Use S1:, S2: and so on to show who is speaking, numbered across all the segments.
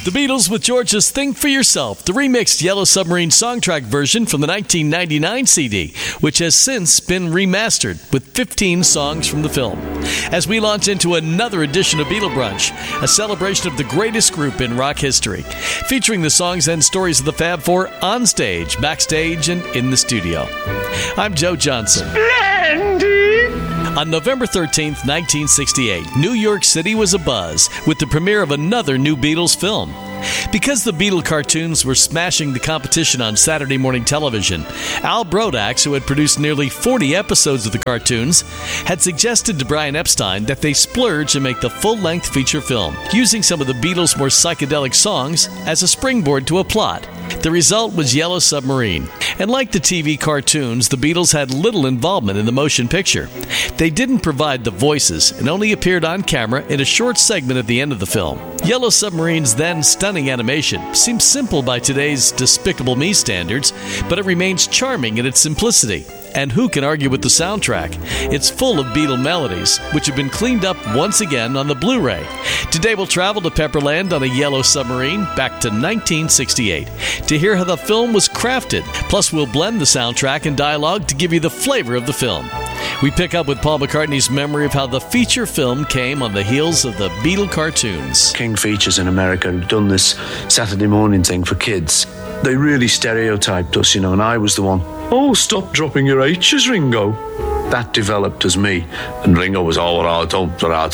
S1: The Beatles with George's Think for Yourself, the remixed Yellow Submarine songtrack version from the 1999 CD, which has since been remastered with 15 songs from the film. As we launch into another edition of Beatle Brunch, a celebration of the greatest group in rock history, featuring the songs and stories of the Fab Four on stage, backstage, and in the studio. I'm Joe Johnson.
S2: Splendid!
S1: On November 13th, 1968, New York City was abuzz with the premiere of another new Beatles film. Because the Beatle cartoons were smashing the competition on Saturday morning television, Al Brodax, who had produced nearly 40 episodes of the cartoons, had suggested to Brian Epstein that they splurge and make the full-length feature film, using some of the Beatles' more psychedelic songs as a springboard to a plot. The result was Yellow Submarine. And like the TV cartoons, the Beatles had little involvement in the motion picture. They didn't provide the voices and only appeared on camera in a short segment at the end of the film. Yellow Submarine's then stunning animation seems simple by today's Despicable Me standards, but it remains charming in its simplicity. And who can argue with the soundtrack? It's full of Beatle melodies, which have been cleaned up once again on the Blu-ray. Today we'll travel to Pepperland on a Yellow Submarine back to 1968 to hear how the film was crafted. Plus we'll blend the soundtrack and dialogue to give you the flavor of the film. We pick up with Paul McCartney's memory of how the feature film came on the heels of the Beatle cartoons.
S3: King Features in America have done this Saturday morning thing for kids. They really stereotyped us, and I was the one. Oh, stop dropping your H's, Ringo. That developed as me. And Ringo was, oh, don't, you're a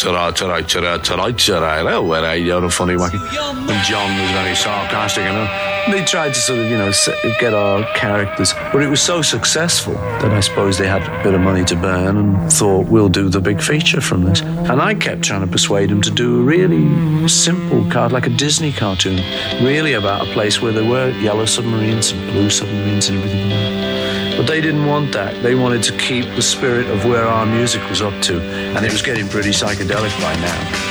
S3: funny wacky. And John was very sarcastic, They tried to sort of, get our characters. But it was so successful that I suppose they had a bit of money to burn and thought, we'll do the big feature from this. And I kept trying to persuade them to do a really simple card, like a Disney cartoon, really about a place where there were yellow submarines and blue submarines and everything. But they didn't want that. They wanted to keep the spirit of where our music was up to. And it was getting pretty psychedelic by now.